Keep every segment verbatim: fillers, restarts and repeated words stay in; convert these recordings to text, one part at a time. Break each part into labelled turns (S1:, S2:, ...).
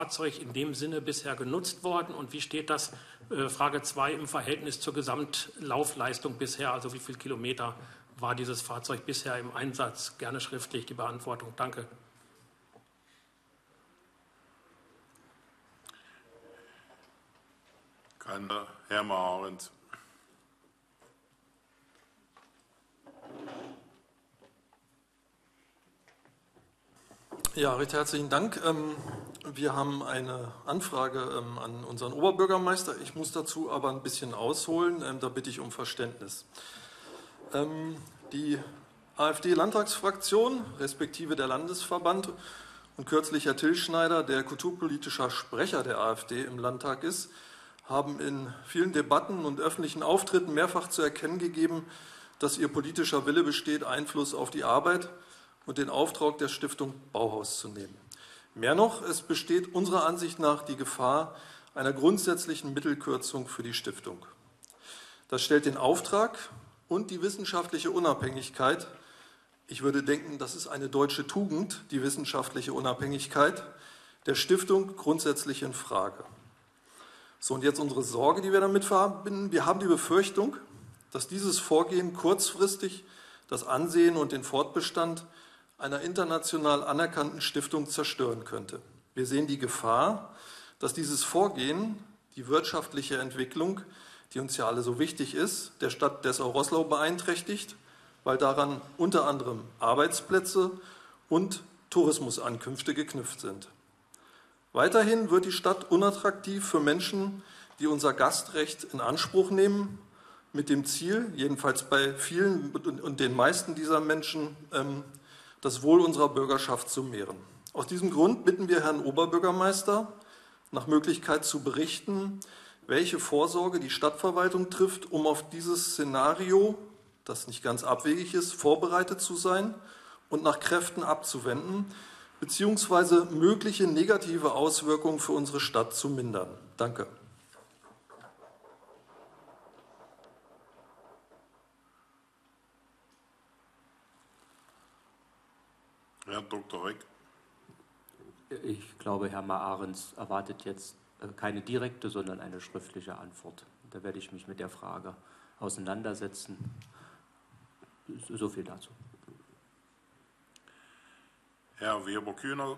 S1: Fahrzeug in dem Sinne bisher genutzt worden und wie steht das, äh, Frage zwei, im Verhältnis zur Gesamtlaufleistung bisher, also wie viele Kilometer war dieses Fahrzeug bisher im Einsatz? Gerne schriftlich die Beantwortung. Danke.
S2: Kann Herr Ahrens.
S3: Ja, recht herzlichen Dank. Wir haben eine Anfrage an unseren Oberbürgermeister. Ich muss dazu aber ein bisschen ausholen. Da bitte ich um Verständnis. Die AfD-Landtagsfraktion, respektive der Landesverband und kürzlich Herr Till Schneider, der kulturpolitischer Sprecher der AfD im Landtag ist, haben in vielen Debatten und öffentlichen Auftritten mehrfach zu erkennen gegeben, dass ihr politischer Wille besteht, Einfluss auf die Arbeit und den Auftrag der Stiftung Bauhaus zu nehmen. Mehr noch, es besteht unserer Ansicht nach die Gefahr einer grundsätzlichen Mittelkürzung für die Stiftung. Das stellt den Auftrag und die wissenschaftliche Unabhängigkeit, ich würde denken, das ist eine deutsche Tugend, die wissenschaftliche Unabhängigkeit der Stiftung grundsätzlich in Frage. So, und jetzt unsere Sorge, die wir damit verbinden. Wir haben die Befürchtung, dass dieses Vorgehen kurzfristig das Ansehen und den Fortbestand einer international anerkannten Stiftung zerstören könnte. Wir sehen die Gefahr, dass dieses Vorgehen die wirtschaftliche Entwicklung, die uns ja alle so wichtig ist, der Stadt Dessau-Roßlau beeinträchtigt, weil daran unter anderem Arbeitsplätze und Tourismusankünfte geknüpft sind. Weiterhin wird die Stadt unattraktiv für Menschen, die unser Gastrecht in Anspruch nehmen, mit dem Ziel, jedenfalls bei vielen und den meisten dieser Menschen, das Wohl unserer Bürgerschaft zu mehren. Aus diesem Grund bitten wir Herrn Oberbürgermeister, nach Möglichkeit zu berichten, welche Vorsorge die Stadtverwaltung trifft, um auf dieses Szenario, das nicht ganz abwegig ist, vorbereitet zu sein und nach Kräften abzuwenden, beziehungsweise mögliche negative Auswirkungen für unsere Stadt zu mindern. Danke.
S2: Herr Doktor Reck.
S4: Ich glaube, Herr Ahrens erwartet jetzt keine direkte, sondern eine schriftliche Antwort. Da werde ich mich mit der Frage auseinandersetzen. So viel dazu.
S2: Herr Weber-Kühner.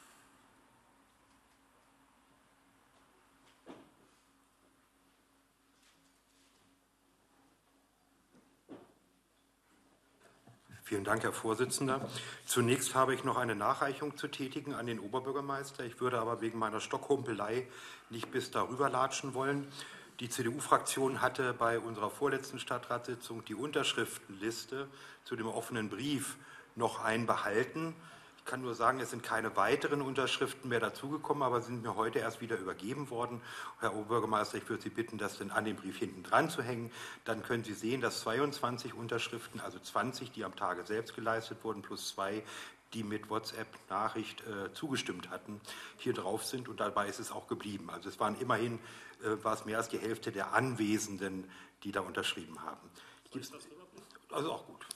S5: Vielen Dank, Herr Vorsitzender. Zunächst habe ich noch eine Nachreichung zu tätigen an den Oberbürgermeister. Ich würde aber wegen meiner Stockhumpelei nicht bis darüber latschen wollen. Die C D U-Fraktion hatte bei unserer vorletzten Stadtratssitzung die Unterschriftenliste zu dem offenen Brief noch einbehalten. Ich kann nur sagen, es sind keine weiteren Unterschriften mehr dazugekommen, aber sind mir heute erst wieder übergeben worden. Herr Oberbürgermeister, ich würde Sie bitten, das dann an den Brief hinten dran zu hängen. Dann können Sie sehen, dass zweiundzwanzig Unterschriften, also zwanzig, die am Tage selbst geleistet wurden, plus zwei, die mit WhatsApp-Nachricht äh, zugestimmt hatten, hier drauf sind. Und dabei ist es auch geblieben. Also es waren immerhin, äh, war es mehr als die Hälfte der Anwesenden, die da unterschrieben haben. Also auch gut.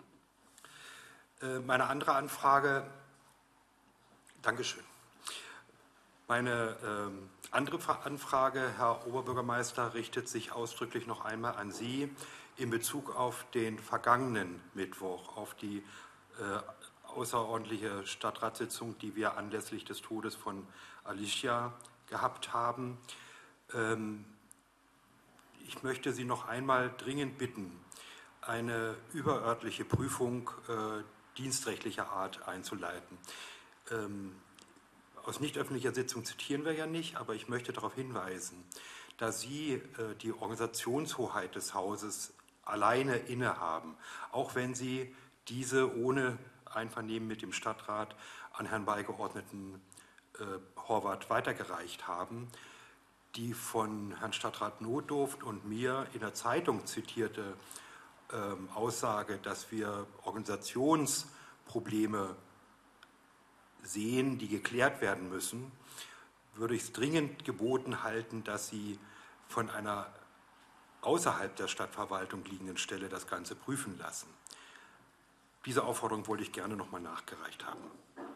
S5: Meine andere Anfrage, Dankeschön. Meine ähm, andere Anfrage, Herr Oberbürgermeister, richtet sich ausdrücklich noch einmal an Sie in Bezug auf den vergangenen Mittwoch, auf die äh, außerordentliche Stadtratssitzung, die wir anlässlich des Todes von Alicia gehabt haben. Ähm, ich möchte Sie noch einmal dringend bitten, eine überörtliche Prüfung äh, dienstrechtlicher Art einzuleiten. Ähm, aus nicht öffentlicher Sitzung zitieren wir ja nicht, aber ich möchte darauf hinweisen, da Sie äh, die Organisationshoheit des Hauses alleine innehaben, auch wenn Sie diese ohne Einvernehmen mit dem Stadtrat an Herrn Beigeordneten äh, Horvath weitergereicht haben, die von Herrn Stadtrat Notdurft und mir in der Zeitung zitierte ähm, Aussage, dass wir Organisationsprobleme sehen, die geklärt werden müssen, würde ich es dringend geboten halten, dass Sie von einer außerhalb der Stadtverwaltung liegenden Stelle das Ganze prüfen lassen. Diese Aufforderung wollte ich gerne noch mal nachgereicht haben.